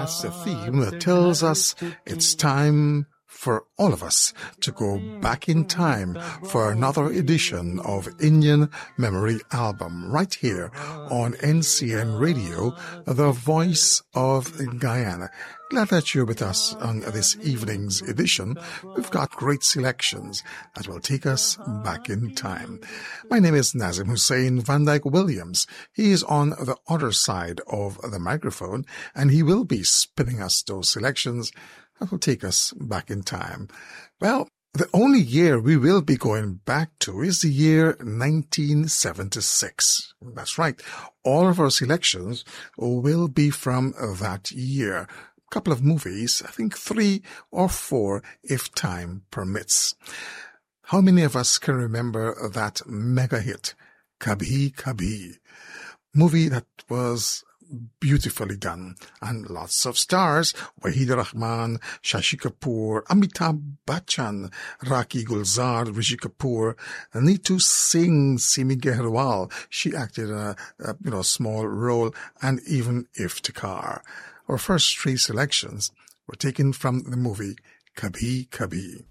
That's the theme that tells us it's time for all of us to go back in time for another edition of Indian Memory Album right here on NCN Radio, the voice of Guyana. Glad that you're with us on this evening's edition. We've got great selections that will take us back in time. My name is Nazim Hussein Van Dyke Williams. He is on the other side of the microphone, and he will be spinning us those selections that will take us back in time. Well, the only year we will be going back to is the year 1976. That's right. All of our selections will be from that year. Couple of movies, I think 3 or 4 if time permits. How many of us can remember that mega hit, Kabhi Kabhi? Movie that was beautifully done, and lots of stars: Waheed Rahman, Shashi Kapoor, Amitabh Bachchan, Rakhi Gulzar, Rishi Kapoor, Neetu Singh, Simi Gehrawal. She acted in a small role, and even Iftikhar. Our first 3 selections were taken from the movie Kabhi Kabhi.